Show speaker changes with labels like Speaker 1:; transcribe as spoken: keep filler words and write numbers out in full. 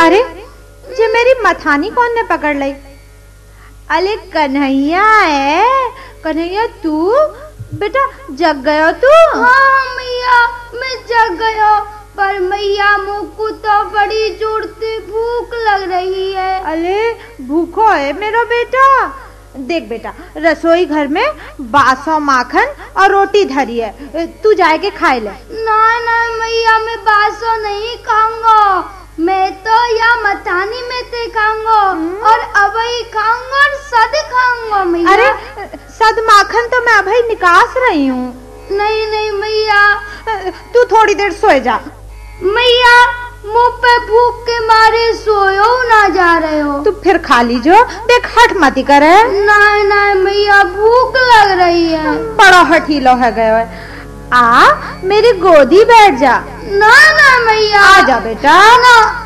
Speaker 1: अरे जे मेरी मथानी कौन ने पकड़ ली? अरे कन्हैया है, कन्हैया तू बेटा जग गयो तू?
Speaker 2: हाँ मैया मैं जग गयो, पर मैया मुझको तो बड़ी जोर से भूख लग रही है।
Speaker 1: अरे भूखो है मेरा बेटा? देख बेटा रसोई घर में बासो माखन और रोटी धरी है, तू जाए के खाए ले।
Speaker 2: ना ना मैया मैं बासो नहीं खाऊंगा, मैं तो या मथानी में से खाऊंगा और अभी खाऊंगा और सद खाऊंगा मैया।
Speaker 1: अरे सद माखन तो मैं अभी निकास रही हूँ।
Speaker 2: नहीं नहीं मैया,
Speaker 1: तू थोड़ी देर सोए जा।
Speaker 2: मैया मुँह पे भूख के मारे सोयो ना जा रहे हो।
Speaker 1: तू फिर खा लीजो, देख हट मती करे।
Speaker 2: नहीं नहीं मैया भूख लग रही है।
Speaker 1: बड़ा हठीलो है गयो है। आ मेरी गोदी बैठ जा।
Speaker 2: ना ना मैया।
Speaker 1: आ जा बेटा।
Speaker 2: ना